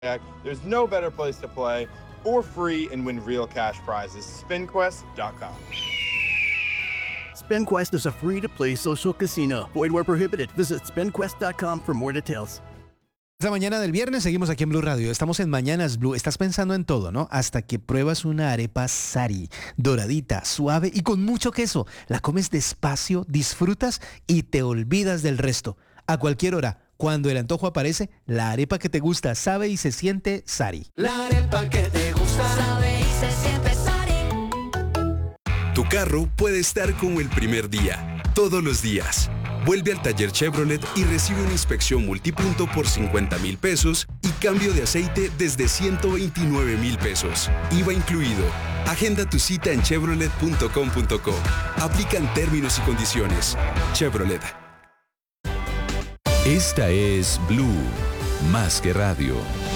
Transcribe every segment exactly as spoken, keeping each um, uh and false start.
There's no better place to play for free and win real cash prizes. spin quest dot com. SpinQuest is a free-to-play social casino. Void where prohibited. Visit spin quest dot com for more details. Esta mañana del viernes seguimos aquí en Blue Radio. Estamos en Mañanas Blue. Estás pensando en todo, ¿no? Hasta que pruebas una arepa Sari, doradita, suave y con mucho queso. La comes despacio, disfrutas y te olvidas del resto. A cualquier hora, cuando el antojo aparece, la arepa que te gusta sabe y se siente Sari. La arepa que te gusta sabe y se siente Sari. Tu carro puede estar como el primer día, todos los días. Vuelve al taller Chevrolet y recibe una inspección multipunto por cincuenta mil pesos y cambio de aceite desde ciento veintinueve mil pesos. I V A incluido. Agenda tu cita en chevrolet punto com punto co. Aplican términos y condiciones. Chevrolet. Esta es Blue, más que radio.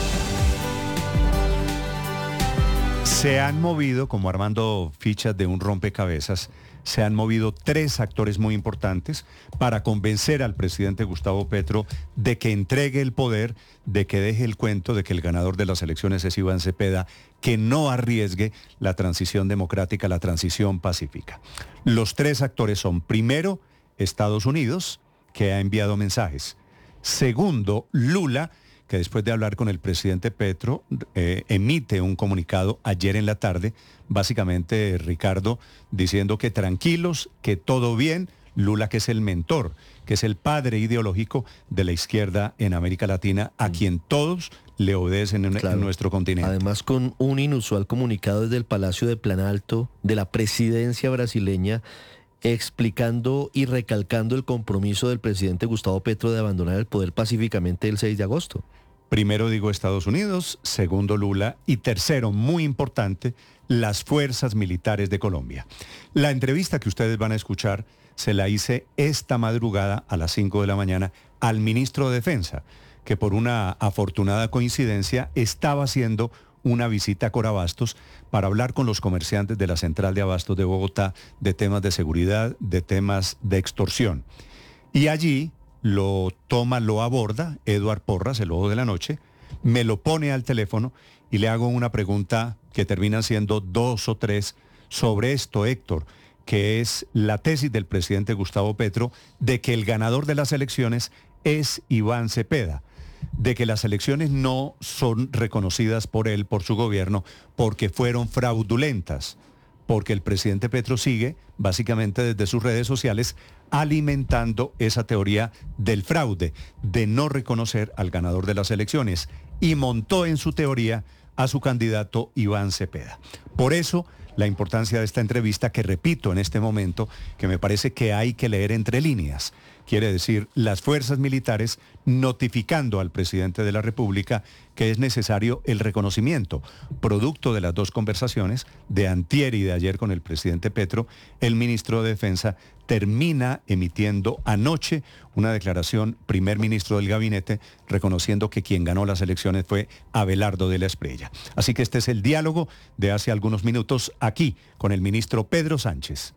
Se han movido, como armando fichas de un rompecabezas, se han movido tres actores muy importantes para convencer al presidente Gustavo Petro de que entregue el poder, de que deje el cuento de que el ganador de las elecciones es Iván Cepeda, que no arriesgue la transición democrática, la transición pacífica. Los tres actores son, primero, Estados Unidos, que ha enviado mensajes. Segundo, Lula, que después de hablar con el presidente Petro, eh, emite un comunicado ayer en la tarde, básicamente, Ricardo, diciendo que tranquilos, que todo bien. Lula, que es el mentor, que es el padre ideológico de la izquierda en América Latina, a quien todos le obedecen en, claro, en nuestro continente. Además, con un inusual comunicado desde el Palacio de Planalto, de la presidencia brasileña, explicando y recalcando el compromiso del presidente Gustavo Petro de abandonar el poder pacíficamente el seis de agosto. Primero digo Estados Unidos, segundo Lula y tercero, muy importante, las fuerzas militares de Colombia. La entrevista que ustedes van a escuchar se la hice esta madrugada a las cinco de la mañana al ministro de Defensa, que por una afortunada coincidencia estaba haciendo una visita a Corabastos para hablar con los comerciantes de la central de abastos de Bogotá de temas de seguridad, de temas de extorsión. Y allí lo toma, lo aborda Eduard Porras, el ojo de la noche, me lo pone al teléfono y le hago una pregunta que terminan siendo dos o tres sobre esto, Héctor, que es la tesis del presidente Gustavo Petro de que el ganador de las elecciones es Iván Cepeda, de que las elecciones no son reconocidas por él, por su gobierno, porque fueron fraudulentas, porque el presidente Petro sigue, básicamente desde sus redes sociales, alimentando esa teoría del fraude, de no reconocer al ganador de las elecciones, y montó en su teoría a su candidato Iván Cepeda. Por eso, la importancia de esta entrevista, que repito en este momento, que me parece que hay que leer entre líneas. Quiere decir, las fuerzas militares notificando al presidente de la República que es necesario el reconocimiento. Producto de las dos conversaciones, de antier y de ayer con el presidente Petro, el ministro de Defensa termina emitiendo anoche una declaración, primer ministro del gabinete, reconociendo que quien ganó las elecciones fue Abelardo de la Espriella. Así que este es el diálogo de hace algunos minutos aquí con el ministro Pedro Sánchez.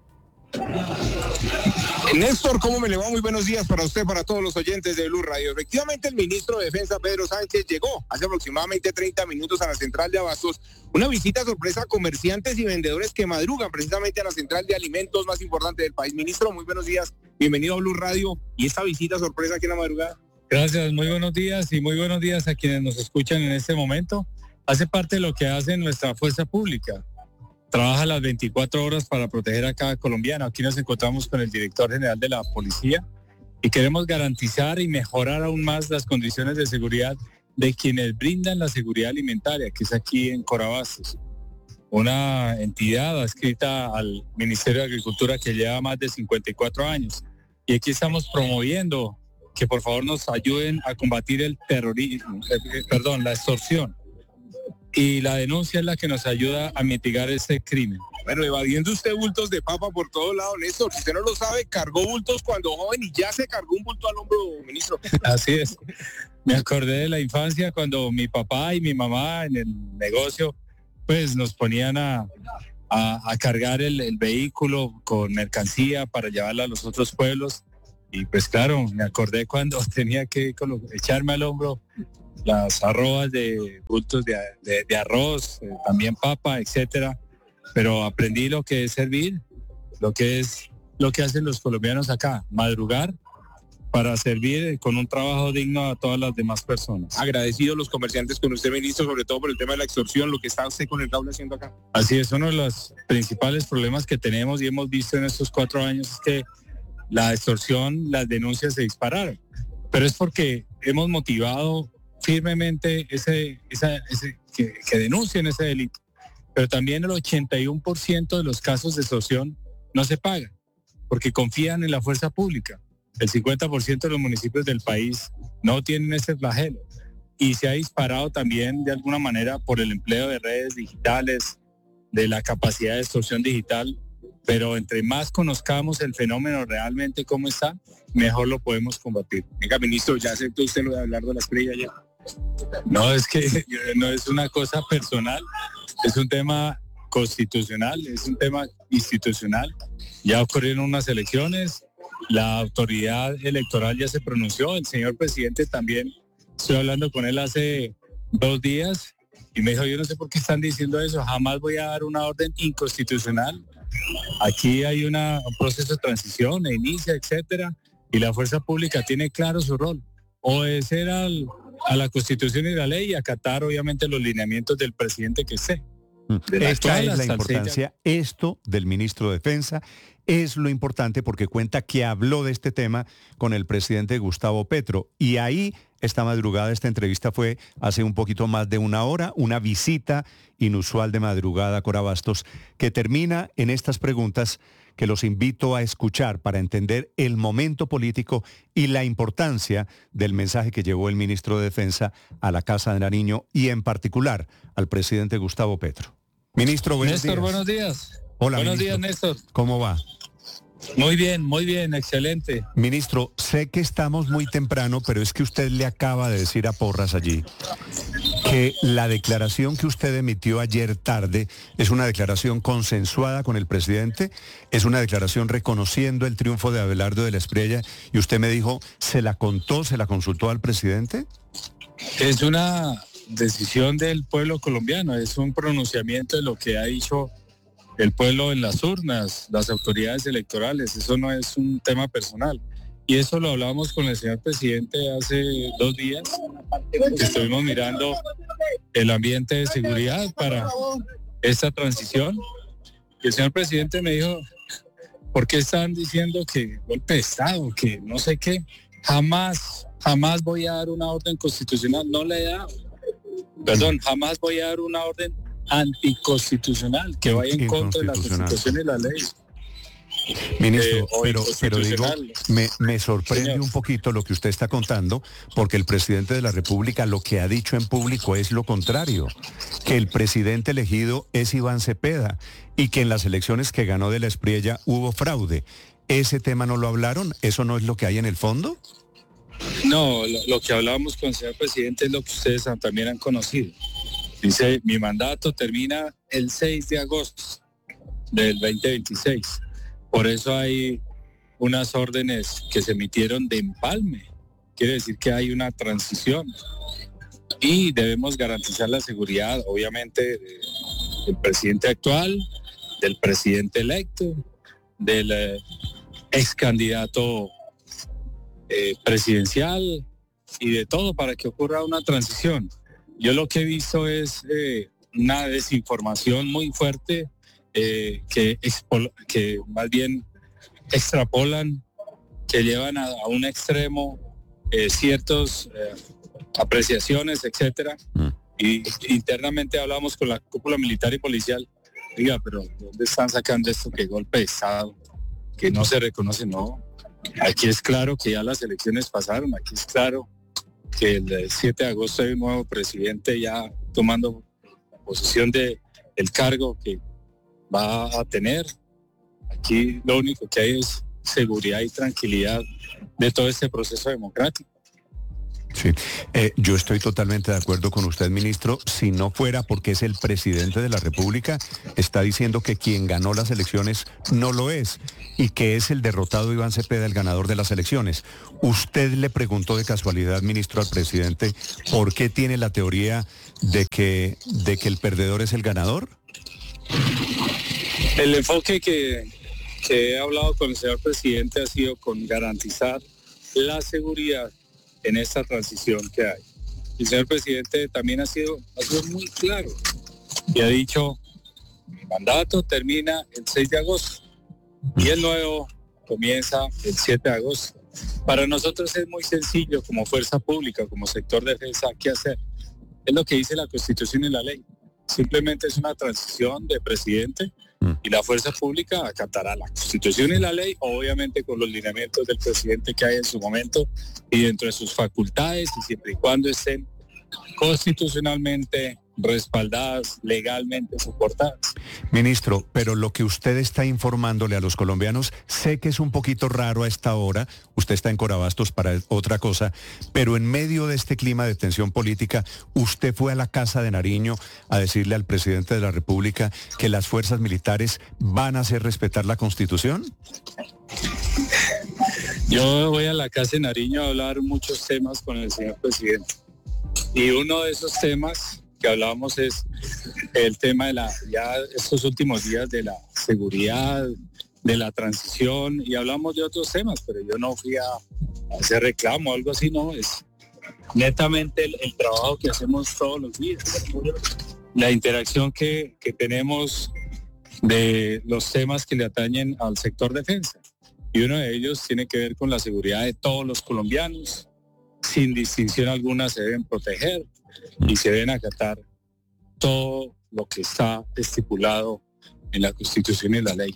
Néstor, ¿cómo me le va? Muy buenos días para usted, para todos los oyentes de Blue Radio. Efectivamente, el ministro de Defensa, Pedro Sánchez, llegó hace aproximadamente treinta minutos a la central de abastos. Una visita sorpresa a comerciantes y vendedores que madrugan precisamente a la central de alimentos más importante del país. Ministro, muy buenos días. Bienvenido a Blue Radio. ¿Y esta visita sorpresa aquí en la madrugada? Gracias, muy buenos días y muy buenos días a quienes nos escuchan en este momento. Hace parte de lo que hace nuestra fuerza pública. Trabaja las veinticuatro horas para proteger a cada colombiano. Aquí nos encontramos con el director general de la policía y queremos garantizar y mejorar aún más las condiciones de seguridad de quienes brindan la seguridad alimentaria, que es aquí en Corabastos, una entidad adscrita al Ministerio de Agricultura que lleva más de cincuenta y cuatro años. Y aquí estamos promoviendo que por favor nos ayuden a combatir el terrorismo, eh, perdón, la extorsión. Y la denuncia es la que nos ayuda a mitigar este crimen. Bueno, evadiendo usted bultos de papa por todos lados, Néstor. Si usted no lo sabe, cargó bultos cuando joven y ya se cargó un bulto al hombro, ministro. Así es. Me acordé de la infancia cuando mi papá y mi mamá en el negocio, pues nos ponían a, a, a cargar el, el vehículo con mercancía para llevarla a los otros pueblos. Y pues claro, me acordé cuando tenía que colo- echarme al hombro las arrobas de bultos de, de, de arroz, eh, también papa, etcétera. Pero aprendí lo que es servir, lo que es lo que hacen los colombianos acá, madrugar para servir con un trabajo digno a todas las demás personas. Agradecidos los comerciantes con usted, ministro, sobre todo por el tema de la extorsión, lo que está usted con el cable haciendo acá. Así es, uno de los principales problemas que tenemos y hemos visto en estos cuatro años es que la extorsión, las denuncias se dispararon. Pero es porque hemos motivado firmemente ese, esa, ese que, que denuncien ese delito. Pero también el ochenta y uno por ciento de los casos de extorsión no se pagan porque confían en la fuerza pública. El cincuenta por ciento de los municipios del país no tienen ese flagelo. Y se ha disparado también de alguna manera por el empleo de redes digitales, de la capacidad de extorsión digital. Pero entre más conozcamos el fenómeno realmente cómo está, mejor lo podemos combatir. Venga, ministro, ¿ya aceptó usted lo de hablar de las estrella ya? No, es que no es una cosa personal, es un tema constitucional, es un tema institucional. Ya ocurrieron unas elecciones, la autoridad electoral ya se pronunció, el señor presidente también, estoy hablando con él hace dos días y me dijo, yo no sé por qué están diciendo eso, jamás voy a dar una orden inconstitucional. Aquí hay una, un proceso de transición, e inicia, etcétera, y la fuerza pública tiene claro su rol, obedecer al, a la Constitución y la ley y acatar obviamente los lineamientos del presidente que esté. Esta es la importancia, esto del ministro de Defensa es lo importante porque cuenta que habló de este tema con el presidente Gustavo Petro y ahí esta madrugada, esta entrevista fue hace un poquito más de una hora, una visita inusual de madrugada a Cora Bastos que termina en estas preguntas que los invito a escuchar para entender el momento político y la importancia del mensaje que llevó el ministro de Defensa a la Casa de Nariño y en particular al presidente Gustavo Petro. Ministro, buenos Néstor, días. buenos días. Hola, buenos ministro. días, Néstor. ¿Cómo va? Muy bien, muy bien, excelente. Ministro, sé que estamos muy temprano, pero es que usted le acaba de decir a Porras allí que la declaración que usted emitió ayer tarde es una declaración consensuada con el presidente, es una declaración reconociendo el triunfo de Abelardo de la Espriella y usted me dijo, ¿se la contó, se la consultó al presidente? Es una decisión del pueblo colombiano, es un pronunciamiento de lo que ha dicho el pueblo en las urnas, las autoridades electorales, eso no es un tema personal. Y eso lo hablamos con el señor presidente hace dos días, que estuvimos mirando el ambiente de seguridad para esta transición. Y el señor presidente me dijo, ¿por qué están diciendo que golpe de Estado, que no sé qué? Jamás, jamás voy a dar una orden constitucional, no le he dado. Perdón, jamás voy a dar una orden anticonstitucional que vaya en contra de la Constitución y la ley. Ministro, Eh, o pero, pero digo, inconstitucional. me, me sorprende Señor. un poquito lo que usted está contando, porque el presidente de la República lo que ha dicho en público es lo contrario, que el presidente elegido es Iván Cepeda y que en las elecciones que ganó de la Espriella hubo fraude. ¿Ese tema no lo hablaron? ¿Eso no es lo que hay en el fondo? No, lo, lo que hablábamos con el señor presidente es lo que ustedes han- también han conocido. Dice, mi mandato termina el seis de agosto del veinte veintiséis. Por eso hay unas órdenes que se emitieron de empalme. Quiere decir que hay una transición. Y debemos garantizar la seguridad, obviamente, de- del presidente actual, del presidente electo, del eh, ex candidato eh, presidencial y de todo para que ocurra una transición. Yo lo que he visto es eh, una desinformación muy fuerte eh, que, expo- que más bien extrapolan, que llevan a, a un extremo eh, ciertas eh, apreciaciones, etcétera. Mm. Y internamente hablamos con la cúpula militar y policial. Diga, pero ¿de ¿dónde están sacando esto? Que golpe de Estado, que no se reconoce, no. Aquí es claro que ya las elecciones pasaron, aquí es claro que el siete de agosto hay un nuevo presidente ya tomando posesión de el cargo que va a tener. Aquí lo único que hay es seguridad y tranquilidad de todo este proceso democrático. Sí, eh, yo estoy totalmente de acuerdo con usted, ministro. Si no fuera porque es el presidente de la República, está diciendo que quien ganó las elecciones no lo es y que es el derrotado Iván Cepeda el ganador de las elecciones. ¿Usted le preguntó de casualidad, ministro, al presidente por qué tiene la teoría de que, de que el perdedor es el ganador? El enfoque que, que he hablado con el señor presidente ha sido con garantizar la seguridad en esta transición que hay. El señor presidente también ha sido, ha sido muy claro y ha dicho, mi mandato termina el seis de agosto y el nuevo comienza el siete de agosto. Para nosotros es muy sencillo como fuerza pública, como sector de defensa, ¿qué hacer? Es lo que dice la Constitución y la ley. Simplemente es una transición de presidente y la fuerza pública acatará la Constitución y la ley, obviamente con los lineamientos del presidente que hay en su momento y dentro de sus facultades y siempre y cuando estén constitucionalmente respaldadas, legalmente soportadas. Ministro, pero lo que usted está informándole a los colombianos, sé que es un poquito raro a esta hora, usted está en Corabastos para otra cosa, pero en medio de este clima de tensión política, usted fue a la Casa de Nariño a decirle al presidente de la República que las fuerzas militares van a hacer respetar la Constitución. Yo voy a la Casa de Nariño a hablar muchos temas con el señor presidente y uno de esos temas que hablábamos es el tema de la, ya estos últimos días de la seguridad, de la transición, y hablamos de otros temas, pero yo no fui a, a hacer reclamo o algo así, no, es netamente el, el trabajo que hacemos todos los días, la interacción que, que tenemos de los temas que le atañen al sector defensa, y uno de ellos tiene que ver con la seguridad de todos los colombianos, sin distinción alguna se deben proteger, y se deben acatar todo lo que está estipulado en la Constitución y la ley.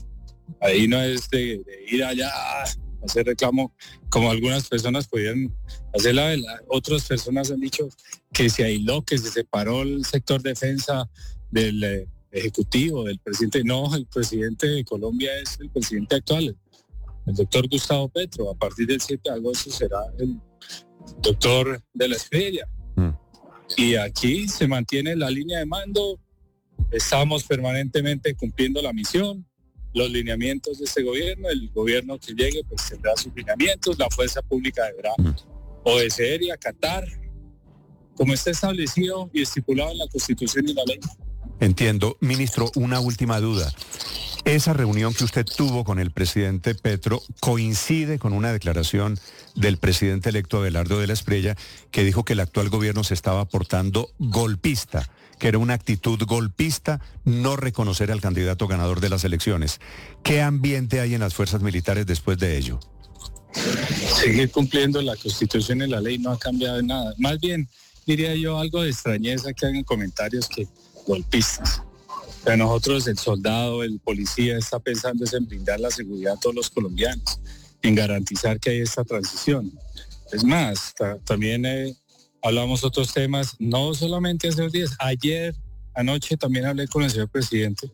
Ahí no es de, de ir allá a hacer reclamo, como algunas personas podían hacerla. Otras personas han dicho que se aisló, que se separó el sector defensa del eh, Ejecutivo, del presidente. No, el presidente de Colombia es el presidente actual, el doctor Gustavo Petro. A partir del siete de agosto será el doctor de la Espriella. Mm. Y aquí se mantiene la línea de mando, estamos permanentemente cumpliendo la misión, los lineamientos de este gobierno, el gobierno que llegue pues tendrá sus lineamientos, la fuerza pública deberá obedecer y acatar como está establecido y estipulado en la Constitución y la ley. Entiendo. Ministro, una última duda. Esa reunión que usted tuvo con el presidente Petro coincide con una declaración del presidente electo Abelardo de la Espriella que dijo que el actual gobierno se estaba portando golpista, que era una actitud golpista no reconocer al candidato ganador de las elecciones. ¿Qué ambiente hay en las fuerzas militares después de ello? Seguir cumpliendo la Constitución y la ley no ha cambiado nada. Más bien, diría yo, algo de extrañeza que hagan comentarios que golpistas. Para nosotros el soldado, el policía está pensando es en brindar la seguridad a todos los colombianos, en garantizar que hay esta transición. Es más, ta- también eh, hablamos otros temas, no solamente hace dos días, ayer, anoche también hablé con el señor presidente,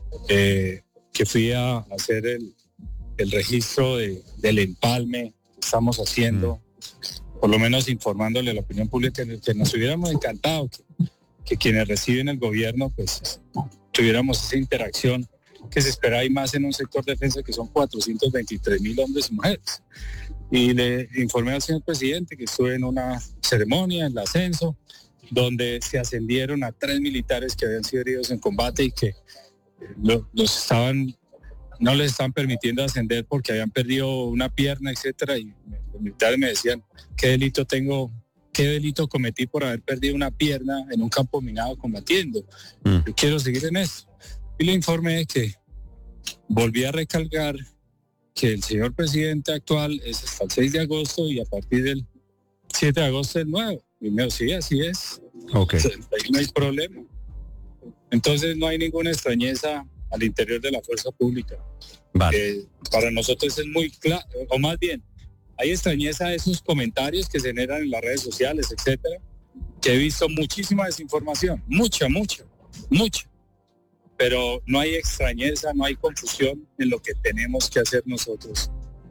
eh, que fui a hacer el, el registro de, del empalme que estamos haciendo, mm. por lo menos informándole a la opinión pública que, que nos hubiéramos encantado que, que quienes reciben el gobierno, pues tuviéramos esa interacción que se espera y más en un sector de defensa que son cuatrocientos veintitrés mil hombres y mujeres. Y le informé al señor presidente que estuve en una ceremonia, en el ascenso, donde se ascendieron a tres militares que habían sido heridos en combate y que lo, los estaban, no les estaban permitiendo ascender porque habían perdido una pierna, etcétera. Y los militares me decían, ¿qué delito tengo? ¿Qué delito cometí por haber perdido una pierna en un campo minado combatiendo? Mm. Yo quiero seguir en eso. Y le informé que volví a recalcar que el señor presidente actual es hasta el seis de agosto y a partir del siete de agosto el nuevo. Y me dijo, sí, así es. Okay. Ahí no hay problema. Entonces no hay ninguna extrañeza al interior de la fuerza pública. Vale. Eh, para nosotros es muy claro, o más bien, hay extrañeza de esos comentarios que se generan en las redes sociales, etcétera, que he visto muchísima desinformación, mucha, mucha, mucha. Pero no hay extrañeza, no hay confusión en lo que tenemos que hacer nosotros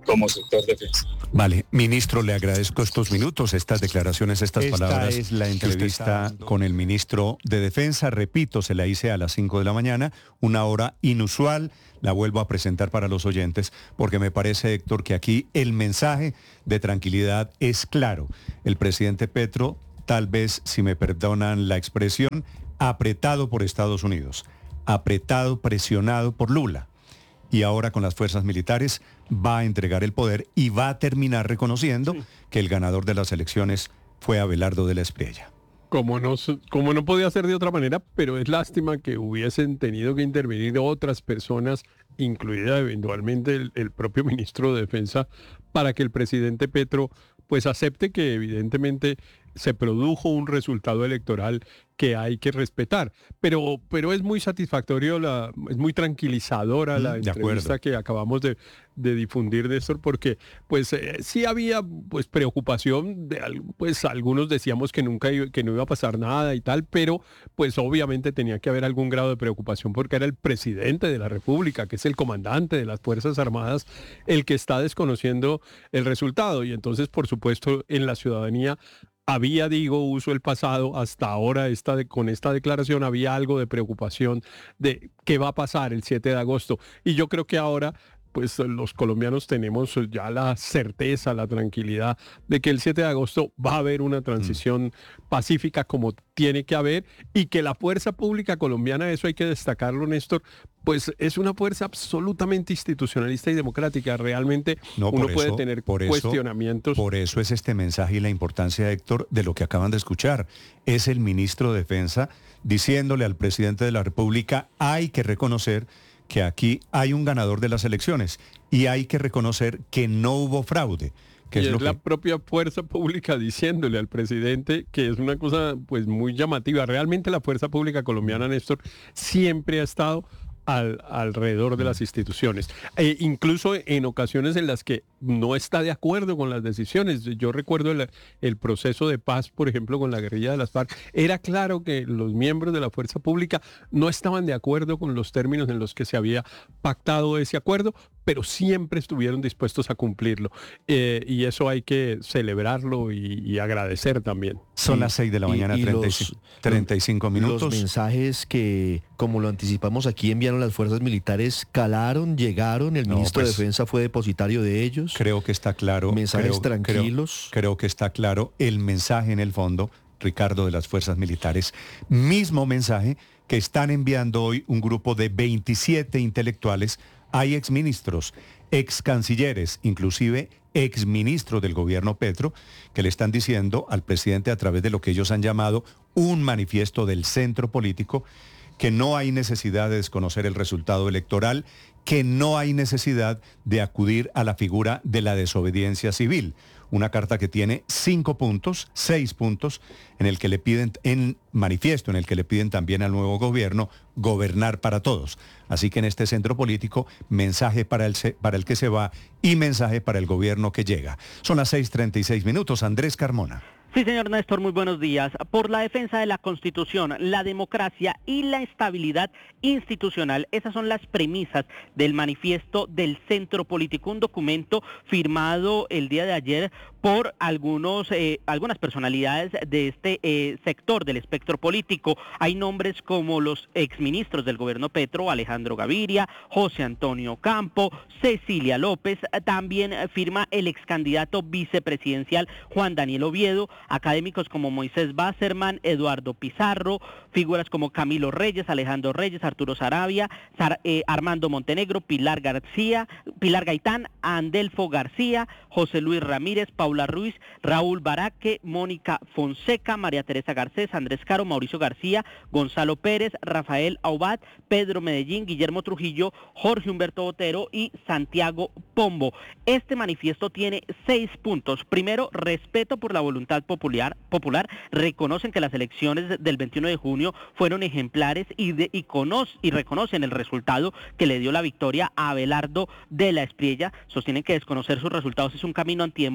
como sector defensa. Vale, ministro, le agradezco estos minutos, estas declaraciones, estas Esta palabras. es la que usted entrevista está dando con el ministro de Defensa. Repito, se la hice a las cinco de la mañana, una hora inusual. La vuelvo a presentar para los oyentes porque me parece, Héctor, que aquí el mensaje de tranquilidad es claro. El presidente Petro, tal vez, si me perdonan la expresión, apretado por Estados Unidos, apretado, presionado por Lula. Y ahora con las fuerzas militares va a entregar el poder y va a terminar reconociendo sí. que el ganador de las elecciones fue Abelardo de la Espriella. Como no, como no podía ser de otra manera, pero es lástima que hubiesen tenido que intervenir otras personas, incluida eventualmente el, el propio ministro de Defensa, para que el presidente Petro pues acepte que evidentemente se produjo un resultado electoral que hay que respetar. Pero, pero es muy satisfactorio, la, es muy tranquilizadora la mm, entrevista que acabamos de, de difundir, Néstor, porque pues eh, sí había pues preocupación, de, pues algunos decíamos que nunca iba, que no iba a pasar nada y tal, pero pues obviamente tenía que haber algún grado de preocupación porque era el presidente de la República, que es el comandante de las Fuerzas Armadas, el que está desconociendo el resultado. Y entonces, por supuesto, en la ciudadanía había, digo, uso el pasado, hasta ahora esta de, con esta declaración había algo de preocupación de qué va a pasar el siete de agosto. Y yo creo que ahora pues los colombianos tenemos ya la certeza, la tranquilidad de que el siete de agosto va a haber una transición mm. pacífica como tiene que haber y que la fuerza pública colombiana, eso hay que destacarlo, Néstor, pues es una fuerza absolutamente institucionalista y democrática. Realmente no, uno eso, puede tener por eso, cuestionamientos. Por eso es este mensaje y la importancia, Héctor, de lo que acaban de escuchar. Es el ministro de Defensa diciéndole al presidente de la República, hay que reconocer que aquí hay un ganador de las elecciones y hay que reconocer que no hubo fraude. Que y es, es lo la que... propia fuerza pública diciéndole al presidente que es una cosa pues muy llamativa. Realmente la fuerza pública colombiana, Néstor, siempre ha estado Al, alrededor de las instituciones, e incluso en ocasiones en las que no está de acuerdo con las decisiones. Yo recuerdo el, el proceso de paz, por ejemplo, con la guerrilla de las FARC. Era claro que los miembros de la fuerza pública no estaban de acuerdo con los términos en los que se había pactado ese acuerdo, pero siempre estuvieron dispuestos a cumplirlo. Eh, y eso hay que celebrarlo y, y agradecer también. Son y, las seis de la mañana, y, y treinta, los, treinta y cinco minutos. Los mensajes que, como lo anticipamos aquí, enviaron las fuerzas militares, calaron, llegaron, el no, ministro pues, de Defensa fue depositario de ellos. Creo que está claro. Mensajes creo, tranquilos. Creo, creo que está claro el mensaje en el fondo, Ricardo, de las fuerzas militares. Mismo mensaje que están enviando hoy un grupo de veintisiete intelectuales. Hay exministros, ex cancilleres, inclusive exministros del gobierno Petro, que le están diciendo al presidente a través de lo que ellos han llamado un manifiesto del centro político, que no hay necesidad de desconocer el resultado electoral, que no hay necesidad de acudir a la figura de la desobediencia civil. Una carta que tiene cinco puntos, seis puntos, en el que le piden, en manifiesto, en el que le piden también al nuevo gobierno gobernar para todos. Así que en este centro político, mensaje para el, para el que se va y mensaje para el gobierno que llega. Son las seis treinta y seis minutos. Andrés Carmona. Sí, señor Néstor, muy buenos días. Por la defensa de la Constitución, la democracia y la estabilidad institucional, esas son las premisas del manifiesto del Centro Político, un documento firmado el día de ayer por algunos, eh, algunas personalidades de este eh, sector del espectro político. Hay nombres como los exministros del gobierno Petro, Alejandro Gaviria, José Antonio Campo, Cecilia López, también firma el excandidato vicepresidencial Juan Daniel Oviedo, académicos como Moisés Basserman, Eduardo Pizarro, figuras como Camilo Reyes, Alejandro Reyes, Arturo Sarabia, Sar, eh, Armando Montenegro, Pilar García, Pilar Gaitán, Andelfo García, José Luis Ramírez, Paula Ruiz, Raúl Baraque, Mónica Fonseca, María Teresa Garcés, Andrés Caro, Mauricio García, Gonzalo Pérez, Rafael Aubat, Pedro Medellín, Guillermo Trujillo, Jorge Humberto Botero y Santiago Pombo. Este manifiesto tiene seis puntos. Primero, respeto por la voluntad popular, popular. Reconocen que las elecciones del veintiuno de junio fueron ejemplares y, de, y, conoce, y reconocen el resultado que le dio la victoria a Abelardo de la Espriella. Sostienen que desconocer sus resultados es un camino antidemocrático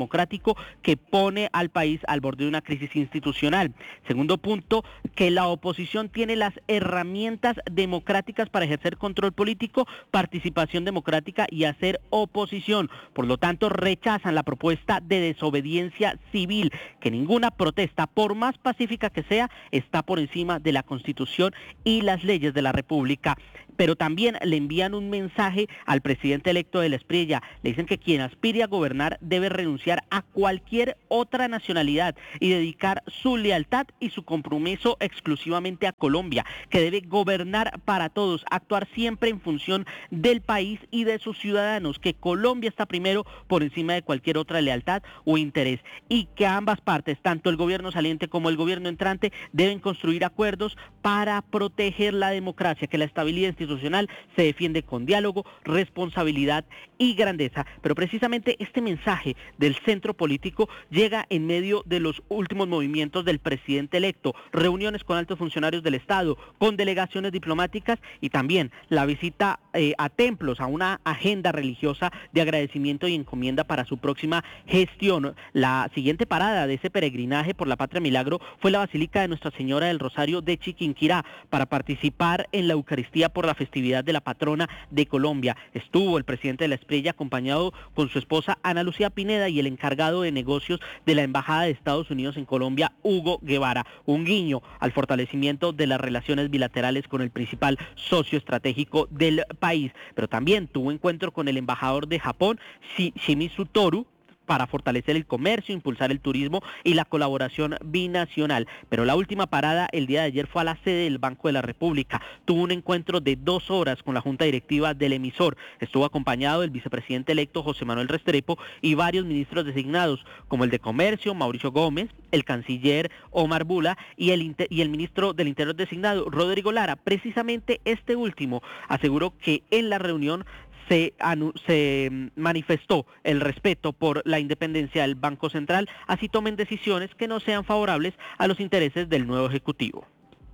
político que pone al país al borde de una crisis institucional. Segundo punto, que la oposición tiene las herramientas democráticas para ejercer control político, participación democrática y hacer oposición. Por lo tanto, rechazan la propuesta de desobediencia civil, que ninguna protesta, por más pacífica que sea, está por encima de la Constitución y las leyes de la República. Pero también le envían un mensaje al presidente electo del Espriella. Le dicen que quien aspire a gobernar debe renunciar a cualquier otra nacionalidad y dedicar su lealtad y su compromiso exclusivamente a Colombia, que debe gobernar para todos, actuar siempre en función del país y de sus ciudadanos, que Colombia está primero por encima de cualquier otra lealtad o interés, y que ambas partes, tanto el gobierno saliente como el gobierno entrante, deben construir acuerdos para proteger la democracia, que la estabilidad institucional se defiende con diálogo, responsabilidad y grandeza. Pero precisamente este mensaje del centro político llega en medio de los últimos movimientos del presidente electo, reuniones con altos funcionarios del Estado, con delegaciones diplomáticas y también la visita eh, a templos, a una agenda religiosa de agradecimiento y encomienda para su próxima gestión. La siguiente parada de ese peregrinaje por la Patria Milagro fue la Basílica de Nuestra Señora del Rosario de Chiquinquirá para participar en la Eucaristía por la festividad de la patrona de Colombia. Estuvo el presidente de la Espriella acompañado con su esposa Ana Lucía Pineda y el encargado de negocios de la Embajada de Estados Unidos en Colombia, Hugo Guevara. Un guiño al fortalecimiento de las relaciones bilaterales con el principal socio estratégico del país. Pero también tuvo encuentro con el embajador de Japón, Shimizu Toru, para fortalecer el comercio, impulsar el turismo y la colaboración binacional. Pero la última parada el día de ayer fue a la sede del Banco de la República. Tuvo un encuentro de dos horas con la Junta Directiva del emisor. Estuvo acompañado del vicepresidente electo José Manuel Restrepo y varios ministros designados, como el de Comercio, Mauricio Gómez, el canciller Omar Bula y el, y el ministro del Interior designado, Rodrigo Lara. Precisamente este último aseguró que en la reunión Se, se manifestó el respeto por la independencia del Banco Central, así tomen decisiones que no sean favorables a los intereses del nuevo Ejecutivo.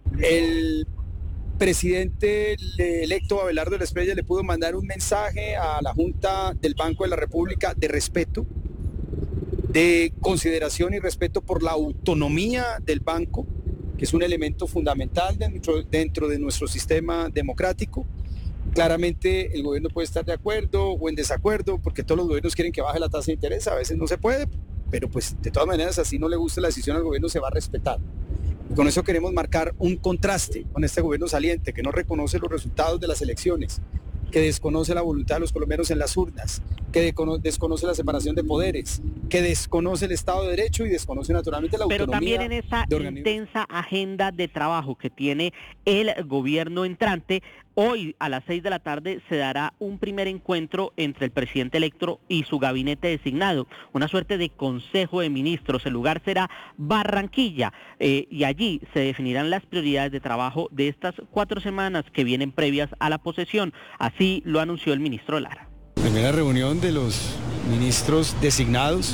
El presidente electo Abelardo de la Espriella le pudo mandar un mensaje a la Junta del Banco de la República de respeto, de consideración y respeto por la autonomía del banco, que es un elemento fundamental dentro, dentro de nuestro sistema democrático. Claramente el gobierno puede estar de acuerdo o en desacuerdo, porque todos los gobiernos quieren que baje la tasa de interés, a veces no se puede, pero pues de todas maneras, así no le gusta la decisión al gobierno, se va a respetar. Y con eso queremos marcar un contraste con este gobierno saliente, que no reconoce los resultados de las elecciones, que desconoce la voluntad de los colombianos en las urnas, que desconoce la separación de poderes, que desconoce el Estado de Derecho y desconoce naturalmente la Pero autonomía. Pero también en esa intensa agenda de trabajo que tiene el gobierno entrante, hoy a las seis de la tarde se dará un primer encuentro entre el presidente electo y su gabinete designado, una suerte de consejo de ministros. El lugar será Barranquilla eh, y allí se definirán las prioridades de trabajo de estas cuatro semanas que vienen previas a la posesión. Así lo anunció el ministro Lara. Primera reunión de los ministros designados.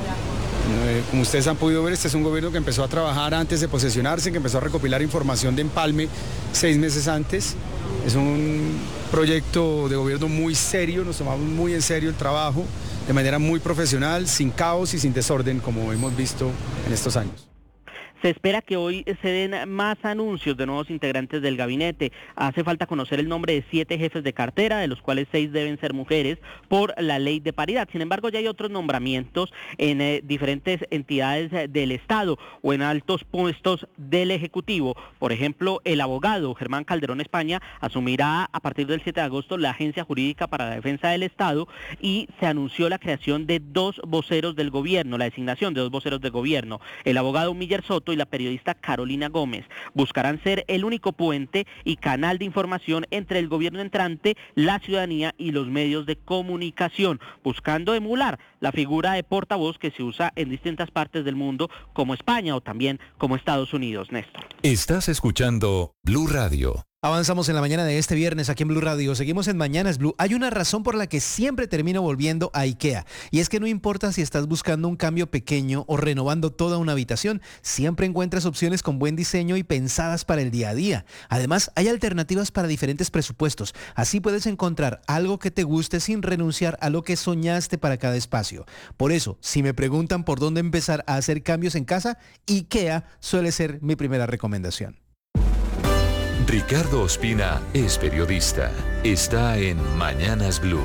Eh, como ustedes han podido ver, este es un gobierno que empezó a trabajar antes de posesionarse, que empezó a recopilar información de empalme seis meses antes. Es un proyecto de gobierno muy serio, nos tomamos muy en serio el trabajo, de manera muy profesional, sin caos y sin desorden, como hemos visto en estos años. Se espera que hoy se den más anuncios de nuevos integrantes del gabinete. Hace falta conocer el nombre de siete jefes de cartera, de los cuales seis deben ser mujeres por la ley de paridad. Sin embargo, ya hay otros nombramientos en eh, diferentes entidades del Estado o en altos puestos del Ejecutivo. Por ejemplo, el abogado Germán Calderón España asumirá a partir del siete de agosto la Agencia Jurídica para la Defensa del Estado y se anunció la creación de dos voceros del gobierno, la designación de dos voceros del gobierno. El abogado Miller Soto y la periodista Carolina Gómez buscarán ser el único puente y canal de información entre el gobierno entrante, la ciudadanía y los medios de comunicación, buscando emular la figura de portavoz que se usa en distintas partes del mundo, como España o también como Estados Unidos. Néstor. Estás escuchando Blue Radio. Avanzamos en la mañana de este viernes aquí en Blue Radio. Seguimos en Mañanas Blue. Hay una razón por la que siempre termino volviendo a IKEA. Y es que no importa si estás buscando un cambio pequeño o renovando toda una habitación, siempre encuentras opciones con buen diseño y pensadas para el día a día. Además, hay alternativas para diferentes presupuestos. Así puedes encontrar algo que te guste sin renunciar a lo que soñaste para cada espacio. Por eso, si me preguntan por dónde empezar a hacer cambios en casa, IKEA suele ser mi primera recomendación. Ricardo Ospina es periodista. Está en Mañanas Blue.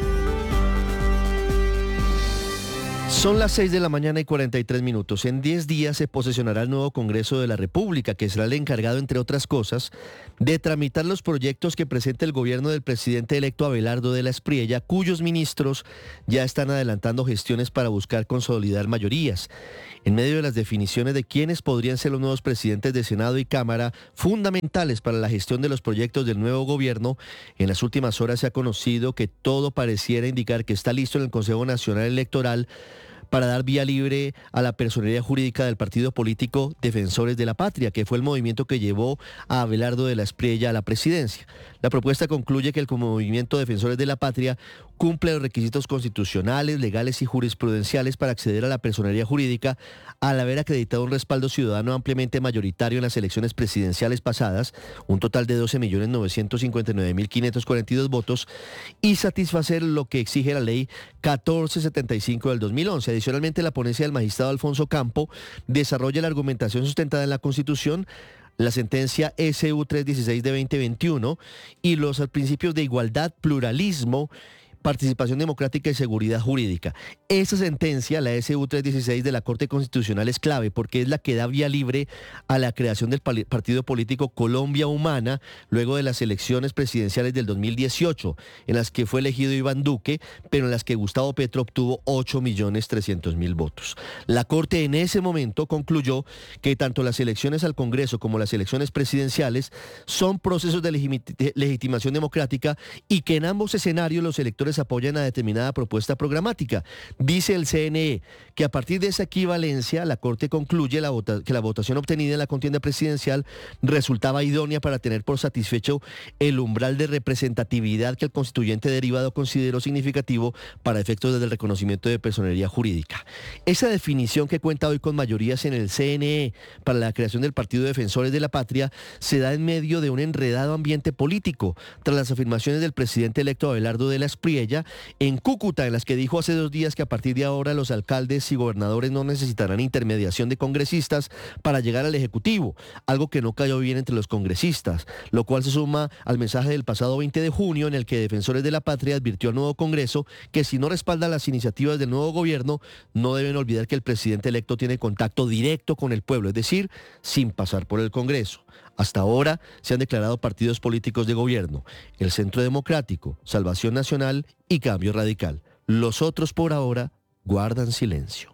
Son las seis de la mañana y cuarenta y tres minutos. En diez días se posesionará el nuevo Congreso de la República, que será el encargado, entre otras cosas, de tramitar los proyectos que presenta el gobierno del presidente electo Abelardo de la Espriella, cuyos ministros ya están adelantando gestiones para buscar consolidar mayorías. En medio de las definiciones de quiénes podrían ser los nuevos presidentes de Senado y Cámara, fundamentales para la gestión de los proyectos del nuevo gobierno, en las últimas horas se ha conocido que todo pareciera indicar que está listo en el Consejo Nacional Electoral para dar vía libre a la personería jurídica del partido político Defensores de la Patria, que fue el movimiento que llevó a Abelardo de la Espriella a la presidencia. La propuesta concluye que el movimiento Defensores de la Patria cumple los requisitos constitucionales, legales y jurisprudenciales para acceder a la personería jurídica al haber acreditado un respaldo ciudadano ampliamente mayoritario en las elecciones presidenciales pasadas, un total de doce millones novecientos cincuenta y nueve mil quinientos cuarenta y dos votos, y satisfacer lo que exige la ley catorce setenta y cinco del dos mil once. Adicionalmente, la ponencia del magistrado Alfonso Campo desarrolla la argumentación sustentada en la Constitución, la sentencia S U trescientos dieciséis de veinte veintiuno y los principios de igualdad, pluralismo, participación democrática y seguridad jurídica. Esa sentencia, la S U trescientos dieciséis de la Corte Constitucional, es clave porque es la que da vía libre a la creación del partido político Colombia Humana luego de las elecciones presidenciales del dos mil dieciocho, en las que fue elegido Iván Duque, pero en las que Gustavo Petro obtuvo ocho millones trescientos mil votos. La Corte en ese momento concluyó que tanto las elecciones al Congreso como las elecciones presidenciales son procesos de legit- legitimación democrática y que en ambos escenarios los electores apoyan a determinada propuesta programática. Dice el C N E que a partir de esa equivalencia, la Corte concluye la vota- que la votación obtenida en la contienda presidencial resultaba idónea para tener por satisfecho el umbral de representatividad que el constituyente derivado consideró significativo para efectos del reconocimiento de personería jurídica. Esa definición, que cuenta hoy con mayorías en el C N E para la creación del Partido Defensores de la Patria, se da en medio de un enredado ambiente político, tras las afirmaciones del presidente electo Abelardo de la Espriella en Cúcuta, en las que dijo hace dos días que a partir de ahora los alcaldes y gobernadores no necesitarán intermediación de congresistas para llegar al Ejecutivo, algo que no cayó bien entre los congresistas, lo cual se suma al mensaje del pasado veinte de junio en el que Defensores de la Patria advirtió al nuevo Congreso que si no respalda las iniciativas del nuevo gobierno, no deben olvidar que el presidente electo tiene contacto directo con el pueblo, es decir, sin pasar por el Congreso. Hasta ahora se han declarado partidos políticos de gobierno: el Centro Democrático, Salvación Nacional y Cambio Radical. Los otros por ahora guardan silencio.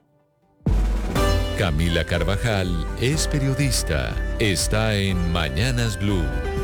Camila Carvajal es periodista. Está en Mañanas Blue.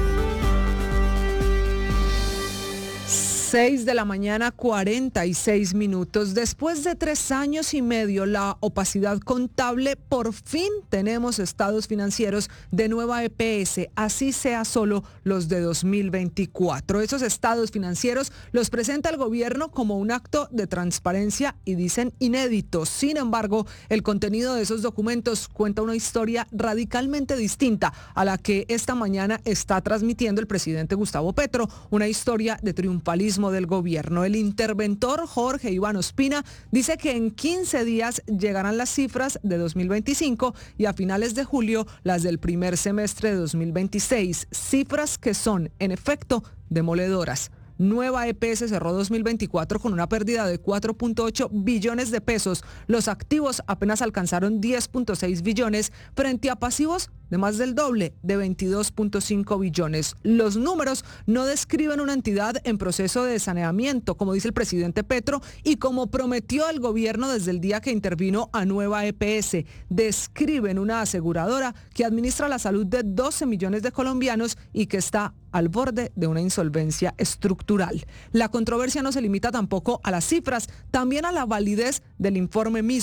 seis de la mañana, cuarenta y seis minutos. Después de tres años y medio, la opacidad contable, por fin tenemos estados financieros de nueva E P S, así sea solo los de dos mil veinticuatro. Esos estados financieros los presenta el gobierno como un acto de transparencia y dicen inédito. Sin embargo, el contenido de esos documentos cuenta una historia radicalmente distinta a la que esta mañana está transmitiendo el presidente Gustavo Petro, una historia de triunfalismo del gobierno. El interventor Jorge Iván Ospina dice que en quince días llegarán las cifras de dos mil veinticinco y a finales de julio las del primer semestre de dos mil veintiséis, cifras que son, en efecto, demoledoras. Nueva E P S cerró dos mil veinticuatro con una pérdida de cuatro punto ocho billones de pesos. Los activos apenas alcanzaron diez punto seis billones frente a pasivos de más del doble, de veintidós punto cinco billones. Los números no describen una entidad en proceso de saneamiento, como dice el presidente Petro y como prometió el gobierno desde el día que intervino a Nueva E P S. Describen una aseguradora que administra la salud de doce millones de colombianos y que está al borde de una insolvencia estructural. La controversia no se limita tampoco a las cifras, también a la validez del informe mismo.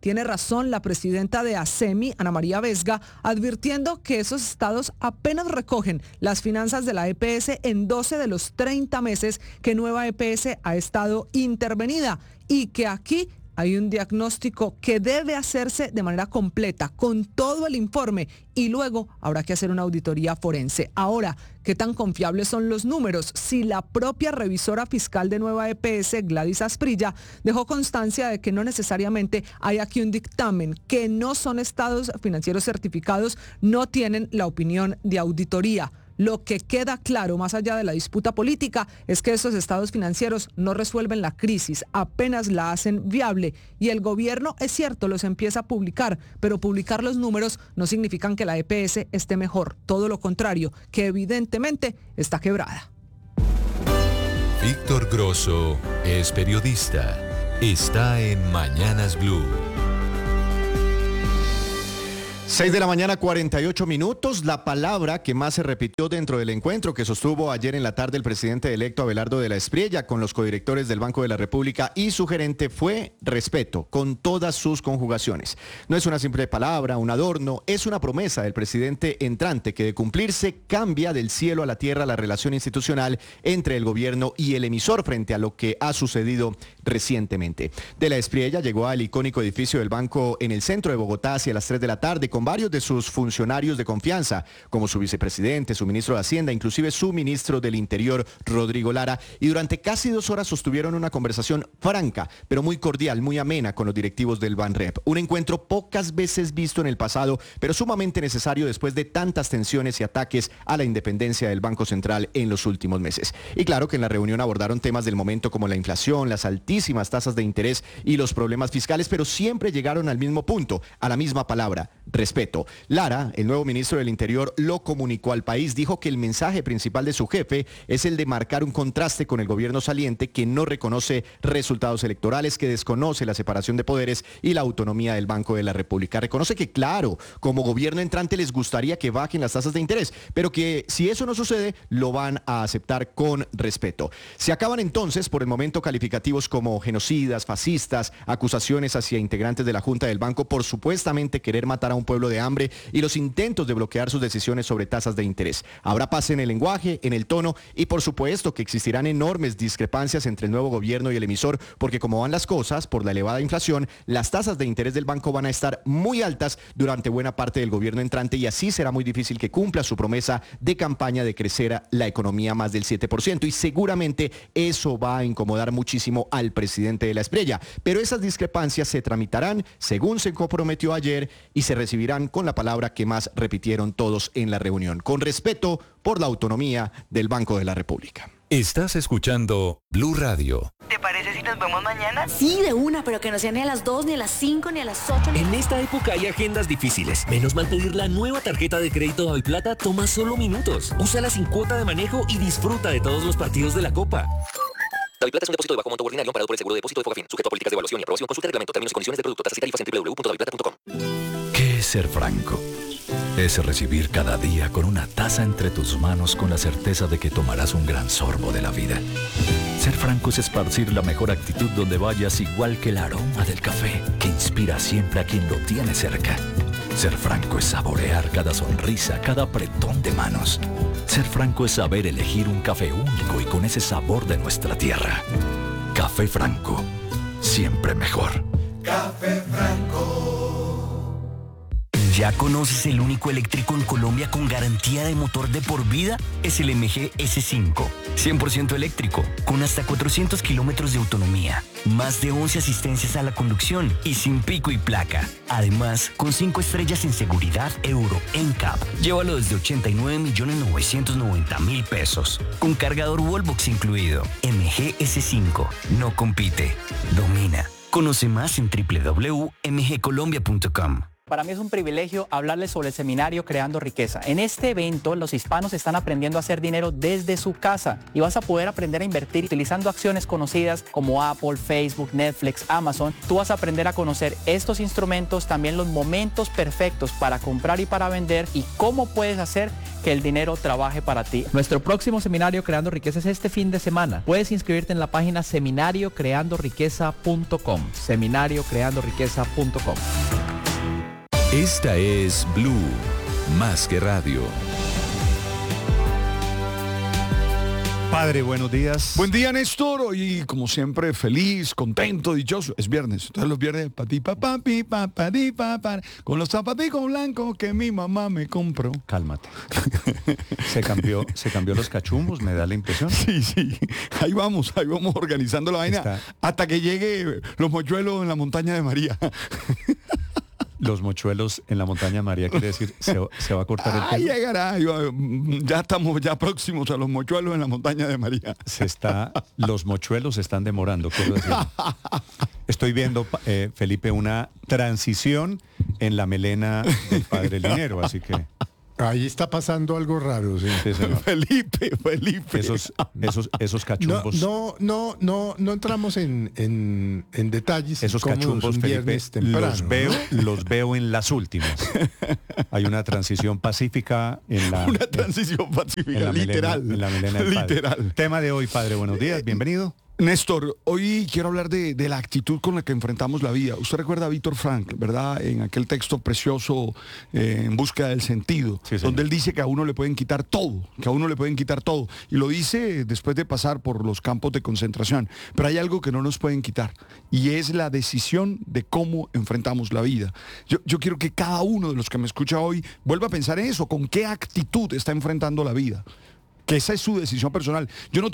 Tiene razón la presidenta de ASEMI, Ana María Vesga, advirtiendo que esos estados apenas recogen las finanzas de la E P S en doce de los treinta meses que Nueva E P S ha estado intervenida y que aquí hay un diagnóstico que debe hacerse de manera completa, con todo el informe, y luego habrá que hacer una auditoría forense. Ahora, ¿qué tan confiables son los números? Si la propia revisora fiscal de Nueva E P S, Gladys Asprilla, dejó constancia de que no necesariamente hay aquí un dictamen, que no son estados financieros certificados, no tienen la opinión de auditoría. Lo que queda claro, más allá de la disputa política, es que esos estados financieros no resuelven la crisis, apenas la hacen viable. Y el gobierno, es cierto, los empieza a publicar, pero publicar los números no significan que la E P S esté mejor. Todo lo contrario, que evidentemente está quebrada. Víctor Grosso es periodista. Está en Mañanas Blue. seis de la mañana, cuarenta y ocho minutos. La palabra que más se repitió dentro del encuentro que sostuvo ayer en la tarde el presidente electo Abelardo de la Espriella con los codirectores del Banco de la República y su gerente fue respeto, con todas sus conjugaciones. No es una simple palabra, un adorno, es una promesa del presidente entrante que de cumplirse cambia del cielo a la tierra la relación institucional entre el gobierno y el emisor frente a lo que ha sucedido recientemente. De la Espriella llegó al icónico edificio del banco en el centro de Bogotá hacia las tres de la tarde con varios de sus funcionarios de confianza, como su vicepresidente, su ministro de Hacienda, inclusive su ministro del Interior, Rodrigo Lara, y durante casi dos horas sostuvieron una conversación franca, pero muy cordial, muy amena con los directivos del Banrep. Un encuentro pocas veces visto en el pasado, pero sumamente necesario después de tantas tensiones y ataques a la independencia del Banco Central en los últimos meses. Y claro que en la reunión abordaron temas del momento como la inflación, las altísimas tasas de interés y los problemas fiscales, pero siempre llegaron al mismo punto, a la misma palabra, respeto. Lara, el nuevo ministro del Interior, lo comunicó al país. Dijo que el mensaje principal de su jefe es el de marcar un contraste con el gobierno saliente que no reconoce resultados electorales, que desconoce la separación de poderes y la autonomía del Banco de la República. Reconoce que, claro, como gobierno entrante les gustaría que bajen las tasas de interés, pero que si eso no sucede, lo van a aceptar con respeto. Se acaban entonces, por el momento, calificativos como genocidas, fascistas, acusaciones hacia integrantes de la Junta del Banco por supuestamente querer matar a un pueblo de hambre y los intentos de bloquear sus decisiones sobre tasas de interés. Habrá paz en el lenguaje, en el tono y por supuesto que existirán enormes discrepancias entre el nuevo gobierno y el emisor, porque como van las cosas, por la elevada inflación, las tasas de interés del banco van a estar muy altas durante buena parte del gobierno entrante y así será muy difícil que cumpla su promesa de campaña de crecer la economía más del siete por ciento y seguramente eso va a incomodar muchísimo al presidente de la Espriella. Pero esas discrepancias se tramitarán según se comprometió ayer y se recibirán con la palabra que más repitieron todos en la reunión, con respeto por la autonomía del Banco de la República. Estás escuchando Blue Radio. ¿Te parece si nos vemos mañana? Sí, de una, pero que no sea ni a las dos, ni a las cinco, ni a las ocho. Ni... En esta época hay agendas difíciles. Menos mal pedir la nueva tarjeta de crédito Daviplata toma solo minutos. Úsala sin cuota de manejo y disfruta de todos los partidos de la Copa. Daviplata es un depósito de bajo monto ordinario amparado por el seguro de depósito de Fogafín, sujeto a políticas de evaluación y aprobación. Consulta el reglamento, términos y condiciones del producto, tasas y tarifas en doble u doble u doble u punto daviplata punto com. ¿Qué es ser franco? Es recibir cada día con una taza entre tus manos con la certeza de que tomarás un gran sorbo de la vida. Ser franco es esparcir la mejor actitud donde vayas, igual que el aroma del café que inspira siempre a quien lo tiene cerca. Ser franco es saborear cada sonrisa, cada apretón de manos. Ser franco es saber elegir un café único y con ese sabor de nuestra tierra. Café Franco, siempre mejor. Café Franco. ¿Ya conoces el único eléctrico en Colombia con garantía de motor de por vida? Es el M G S cinco. cien por ciento eléctrico, con hasta cuatrocientos kilómetros de autonomía, más de once asistencias a la conducción y sin pico y placa. Además, con cinco estrellas en seguridad Euro N C A P. Llévalo desde ochenta y nueve millones novecientos noventa mil pesos, con cargador Wallbox incluido. M G S cinco no compite, domina. Conoce más en doble u doble u doble u punto m g colombia punto com. Para mí es un privilegio hablarles sobre el seminario Creando Riqueza. En este evento, los hispanos están aprendiendo a hacer dinero desde su casa y vas a poder aprender a invertir utilizando acciones conocidas como Apple, Facebook, Netflix, Amazon. Tú vas a aprender a conocer estos instrumentos, también los momentos perfectos para comprar y para vender y cómo puedes hacer que el dinero trabaje para ti. Nuestro próximo seminario Creando Riqueza es este fin de semana. Puedes inscribirte en la página seminario creando riqueza punto com. seminario creando riqueza punto com. Esta es Blue, más que radio. Padre, buenos días. Buen día, Néstor. Hoy, como siempre, feliz, contento, dichoso. Es viernes. Entonces los viernes, pati, papá, pi, papá, di, papá, con los zapaticos blancos que mi mamá me compró. Cálmate. Se cambió, se cambió los cachumbos, me da la impresión. Sí, sí. Ahí vamos, ahí vamos organizando la vaina Está... hasta que llegue los mochuelos en la montaña de María. Los mochuelos en la montaña María, quiere decir, se, se va a cortar el ah, pelo. llegará, ya estamos ya próximos a los mochuelos en la montaña de María. Se está, los mochuelos se están demorando, quiero decir. Estoy viendo, eh, Felipe, una transición en la melena del padre Linero, así que... Ahí está pasando algo raro, sí. Sí, Felipe, Felipe. Esos, esos, esos cachumbos. No, no, no, no, no entramos en, en, en detalles. Esos cachumbos, Felipe, los veo, ¿no? Los veo en las últimas. Hay una transición pacífica en la... Una transición pacífica, en la literal. Melena, en la melena del padre. Literal. Tema de hoy, padre, buenos días, bienvenido. Néstor, hoy quiero hablar de, de la actitud con la que enfrentamos la vida. Usted recuerda a Víctor Frank, ¿verdad? En aquel texto precioso, eh, En búsqueda del sentido, sí, donde él dice que a uno le pueden quitar todo, que a uno le pueden quitar todo. Y lo dice después de pasar por los campos de concentración. Pero hay algo que no nos pueden quitar, y es la decisión de cómo enfrentamos la vida. Yo, yo quiero que cada uno de los que me escucha hoy vuelva a pensar en eso, con qué actitud está enfrentando la vida. Que esa es su decisión personal. Yo no te